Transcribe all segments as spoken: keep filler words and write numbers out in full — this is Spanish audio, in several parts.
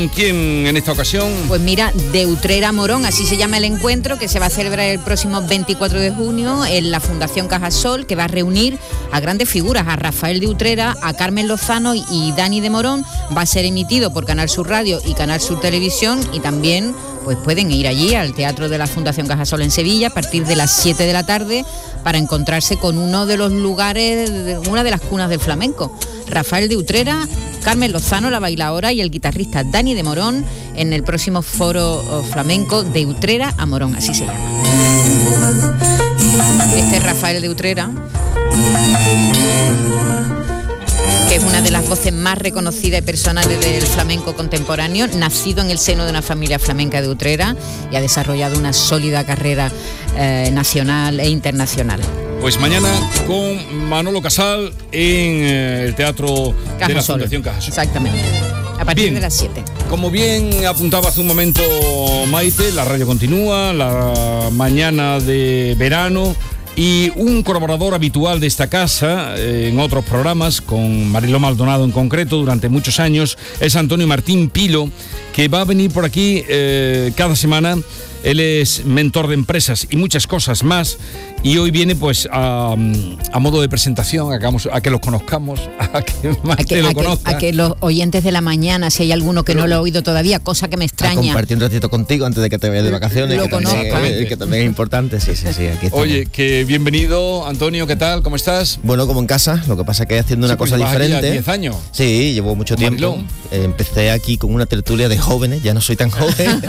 ¿Quién en esta ocasión? Pues mira, de Utrera a Morón, así se llama el encuentro, que se va a celebrar el próximo veinticuatro de junio en la Fundación Cajasol, que va a reunir a grandes figuras, a Rafael de Utrera, a Carmen Lozano y Dani de Morón. Va a ser emitido por Canal Sur Radio y Canal Sur Televisión, y también pues pueden ir allí al Teatro de la Fundación Cajasol en Sevilla a partir de las siete de la tarde para encontrarse con uno de los lugares, una de las cunas del flamenco. Rafael de Utrera, Carmen Lozano, la bailaora, y el guitarrista Dani de Morón en el próximo foro flamenco de Utrera a Morón, así se llama. Este es Rafael de Utrera, que es una de las voces más reconocidas y personales del flamenco contemporáneo, nacido en el seno de una familia flamenca de Utrera y ha desarrollado una sólida carrera eh, nacional e internacional. Pues mañana con Manolo Casal en eh, el Teatro Cajasol, de la Fundación Cajasol. Exactamente, a partir bien, de las siete. Como bien apuntaba hace un momento Maite, la radio continúa, la mañana de verano, y un colaborador habitual de esta casa, eh, en otros programas, con Mariló Maldonado en concreto, durante muchos años, es Antonio Martín Pilo, que va a venir por aquí eh, cada semana. Él es mentor de empresas y muchas cosas más, y hoy viene pues a, a modo de presentación, a que, vamos, a que los conozcamos, a que Maite a que, lo a conozca. Que, a que los oyentes de la mañana, si hay alguno que Pero, no lo ha oído todavía, cosa que me extraña. A compartir un ratito contigo antes de que te vayas de vacaciones, lo que, también, eh, que también es importante. Sí, sí, sí, aquí estamos. Oye, que bienvenido, Antonio, ¿qué tal? ¿Cómo estás? Bueno, como en casa, lo que pasa es que haciendo una sí, cosa diferente. diez años. Sí, llevo mucho tiempo. Eh, empecé aquí con una tertulia de jóvenes, ya no soy tan joven.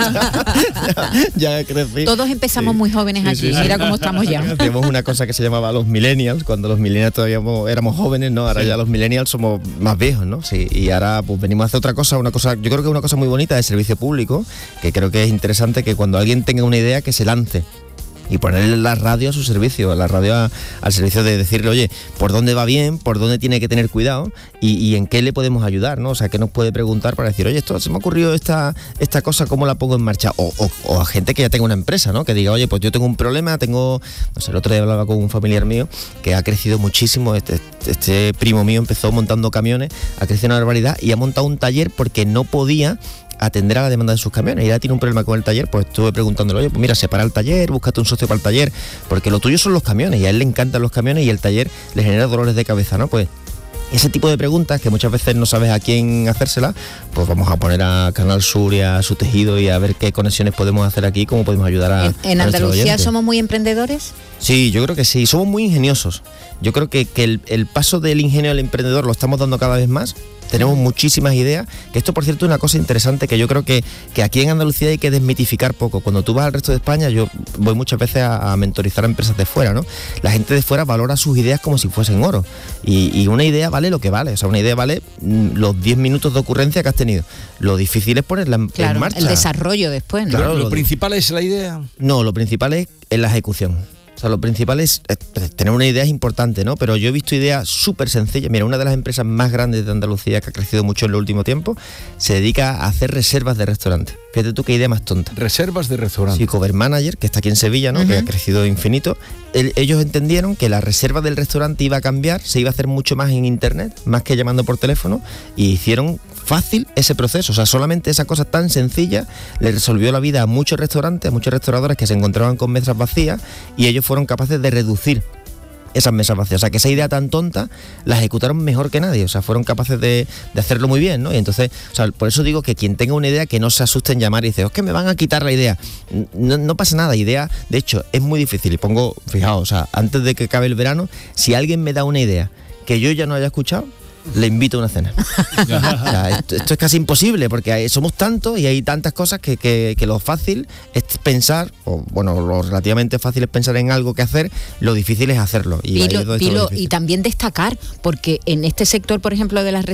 ya, ya crecí. Todos empezamos sí. muy jóvenes aquí, sí, sí, mira sí. cómo estamos ya. Tenemos una cosa que se llamaba los millennials, cuando los millennials todavía éramos jóvenes, ¿no? Ahora sí. ya los millennials somos más viejos, ¿no? Sí, y ahora pues venimos a hacer otra cosa, una cosa, yo creo que es una cosa muy bonita de servicio público, que creo que es interesante que cuando alguien tenga una idea que se lance. Y ponerle la radio a su servicio, la radio a, al servicio de decirle, oye, por dónde va bien, por dónde tiene que tener cuidado y, y en qué le podemos ayudar, ¿no? O sea, qué nos puede preguntar para decir, oye, esto se me ha ocurrido esta, esta cosa, ¿cómo la pongo en marcha? O, o, o a gente que ya tenga una empresa, ¿no? Que diga, oye, pues yo tengo un problema, tengo, no sé, el otro día hablaba con un familiar mío que ha crecido muchísimo, este, este primo mío empezó montando camiones, ha crecido una barbaridad y ha montado un taller porque no podía atender a la demanda de sus camiones, y ya tiene un problema con el taller. Pues estuve preguntándole, oye, pues mira, separa el taller, búscate un socio para el taller, porque lo tuyo son los camiones, y a él le encantan los camiones y el taller le genera dolores de cabeza, ¿no? Pues ese tipo de preguntas que muchas veces no sabes a quién hacérselas, pues vamos a poner a Canal Sur y a Su Tejido y a ver qué conexiones podemos hacer aquí, cómo podemos ayudar a ¿En, en a Andalucía somos muy emprendedores? Sí, yo creo que sí, somos muy ingeniosos. Yo creo que, que el, el paso del ingenio al emprendedor lo estamos dando cada vez más. Tenemos muchísimas ideas, que esto por cierto es una cosa interesante que yo creo que, que aquí en Andalucía hay que desmitificar poco. Cuando tú vas al resto de España, yo voy muchas veces a, a mentorizar a empresas de fuera, ¿no? La gente de fuera valora sus ideas como si fuesen oro, y, y una idea vale lo que vale, o sea, una idea vale mm, los diez minutos de ocurrencia que has tenido. Lo difícil es ponerla en, claro, en marcha. El desarrollo después, ¿no? Claro, ¿Lo, lo principal es la idea? No, lo principal es, es la ejecución. O sea, lo principal es, es tener una idea es importante, ¿no? Pero yo he visto ideas súper sencillas. Mira, una de las empresas más grandes de Andalucía, que ha crecido mucho en el último tiempo, se dedica a hacer reservas de restaurantes. Fíjate tú qué idea más tonta. Reservas de restaurantes. Sí, Cover Manager, que está aquí en Sevilla, ¿no? Uh-huh. Que ha crecido infinito. El, ellos entendieron que la reserva del restaurante iba a cambiar, se iba a hacer mucho más en internet, más que llamando por teléfono, y hicieron fácil ese proceso. O sea, solamente esa cosa tan sencilla le resolvió la vida a muchos restaurantes, a muchos restauradores que se encontraban con mesas vacías, y ellos fueron capaces de reducir esas mesas vacías. O sea, que esa idea tan tonta la ejecutaron mejor que nadie. O sea, fueron capaces de, de hacerlo muy bien, ¿no? Y entonces, o sea, por eso digo que quien tenga una idea, que no se asuste en llamar y dice, es que me van a quitar la idea. No, no pasa nada, idea, de hecho, es muy difícil. Y pongo, fijaos, o sea, antes de que acabe el verano, si alguien me da una idea que yo ya no haya escuchado, le invito a una cena. O sea, esto, esto es casi imposible, porque hay, somos tantos y hay tantas cosas que, que, que lo fácil es pensar, o bueno, lo relativamente fácil es pensar en algo que hacer, lo difícil es hacerlo. Y, Pilo, ahí es Pilo, y también destacar, porque en este sector, por ejemplo, de las